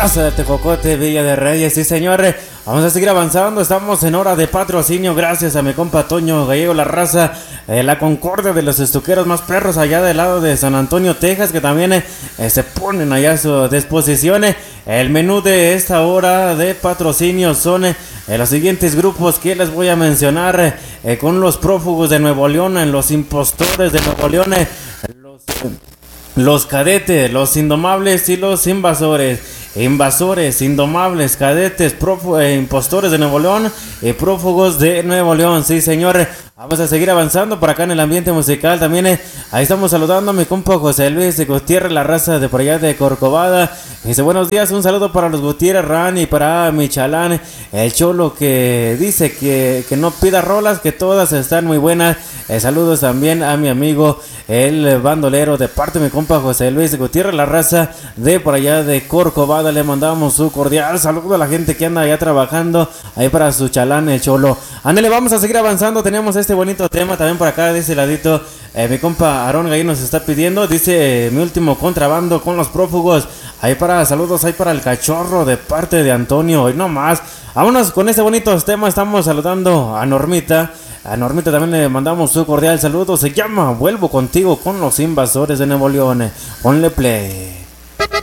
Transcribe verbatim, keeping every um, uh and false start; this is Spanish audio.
raza de Tejocote, Villa de Reyes. Sí, señores, vamos a seguir avanzando. Estamos en hora de patrocinio. Gracias a mi compa Toño Gallego, la raza, eh, la concordia de los estuqueros más perros allá del lado de San Antonio, Texas, que también eh, eh, se ponen allá a su disposición. Eh. El menú de esta hora de patrocinio son eh, los siguientes grupos que les voy a mencionar: eh, con los prófugos de Nuevo León, en los impostores de Nuevo León, eh, los, los cadetes, los indomables y los invasores. Invasores, indomables, cadetes, prófugos, eh, impostores de Nuevo León y prófugos de Nuevo León. Sí, señores, vamos a seguir avanzando por acá en el ambiente musical. También eh, ahí estamos saludando a mi compa José Luis de Gutiérrez, la raza de por allá de Corcovada. Dice buenos días, un saludo para los Gutiérrez Ran y para Michalán, el cholo, que dice que, que no pida rolas, que todas están muy buenas. Eh, saludos también a mi amigo el bandolero de parte de mi compa José Luis de Gutiérrez, la raza de por allá de Corcovada. Le mandamos su cordial saludo a la gente que anda allá trabajando ahí para su chalán, el cholo. Ándale, vamos a seguir avanzando. Tenemos este bonito tema también por acá de ese ladito. Eh, mi compa Aarón Gay nos está pidiendo, dice: eh, mi último contrabando con los prófugos. Ahí para saludos, ahí para el cachorro de parte de Antonio. Y no más, vámonos con este bonito tema. Estamos saludando a Normita. A Normita también le mandamos su cordial saludo. Se llama Vuelvo Contigo con los Invasores de Nuevo León. Ponle play.